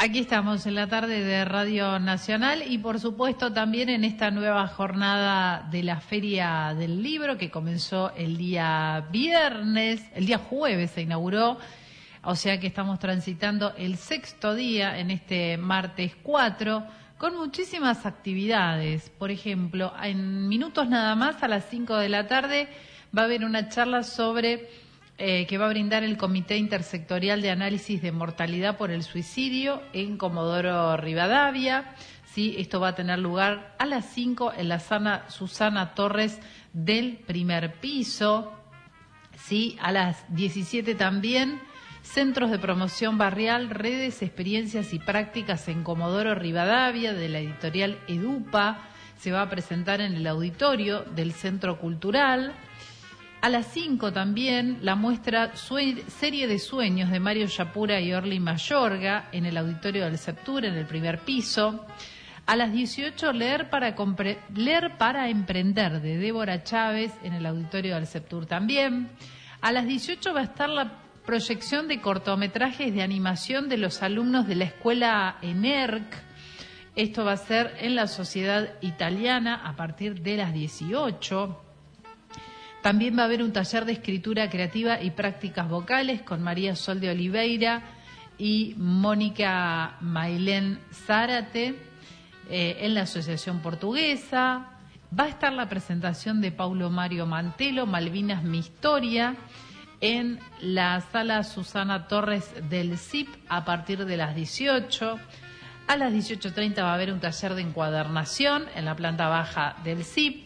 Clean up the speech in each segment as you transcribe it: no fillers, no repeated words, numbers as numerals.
Aquí estamos en la tarde de Radio Nacional y por supuesto también en esta nueva jornada de la Feria del Libro que comenzó el día viernes, el día jueves se inauguró, o sea que estamos transitando el sexto día en este martes 4 con muchísimas actividades. Por ejemplo, en minutos nada más a las 5 de la tarde va a haber una charla sobre que va a brindar el Comité Intersectorial de Análisis de Mortalidad por el Suicidio en Comodoro Rivadavia. ¿Sí? Esto va a tener lugar a las 5 en la sala Susana Torres del primer piso. ¿Sí? A las 17 también, Centros de Promoción Barrial, Redes, Experiencias y Prácticas en Comodoro Rivadavia, de la editorial Edupa. Se va a presentar en el auditorio del Centro Cultural. A las 5 también la muestra Serie de Sueños de Mario Yapura y Orly Mayorga en el auditorio del Septur en el primer piso. A las 18 Leer para Emprender de Débora Chávez en el auditorio del Septur también. A las 18 va a estar la proyección de cortometrajes de animación de los alumnos de la escuela ENERC. Esto va a ser en la Sociedad Italiana a partir de las 18. También va a haber un taller de escritura creativa y prácticas vocales con María Sol de Oliveira y Mónica Mailén Zárate en la Asociación Portuguesa. Va a estar la presentación de Paulo Mario Mantelo, Malvinas mi historia, en la sala Susana Torres del CIP a partir de las 18. A las 18:30 va a haber un taller de encuadernación en la planta baja del CIP.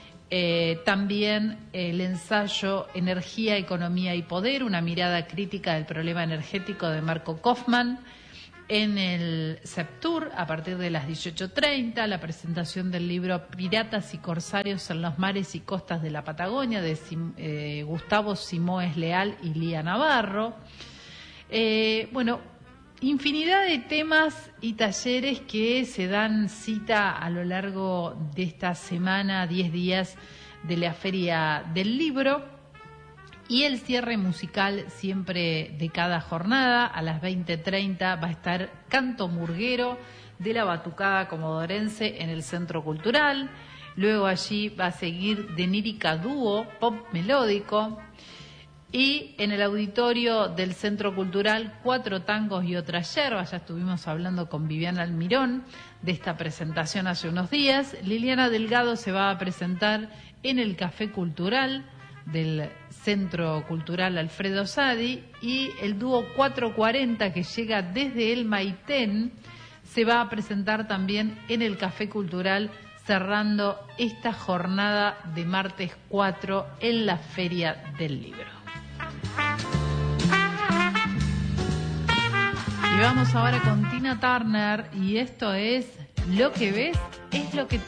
También el ensayo Energía, Economía y Poder, una mirada crítica del problema energético de Marco Kaufman en el Septur a partir de las 18:30, la presentación del libro Piratas y Corsarios en los mares y costas de la Patagonia de Gustavo Simoes Leal y Lía Navarro. Infinidad de temas y talleres que se dan cita a lo largo de esta semana, 10 días de la Feria del Libro, y el cierre musical siempre de cada jornada. A las 20:30 va a estar Canto Murguero de la Batucada Comodorense en el Centro Cultural. Luego allí va a seguir Denírica Dúo, pop melódico. Y en el auditorio del Centro Cultural, 4 tangos y otra yerba. Ya estuvimos hablando con Viviana Almirón de esta presentación hace unos días. Liliana Delgado se va a presentar en el Café Cultural del Centro Cultural Alfredo Sadi, y el dúo 440 que llega desde el Maitén se va a presentar también en el Café Cultural, cerrando esta jornada de martes 4 en la Feria del Libro. Y vamos ahora con Tina Turner, y esto es Lo que ves es lo que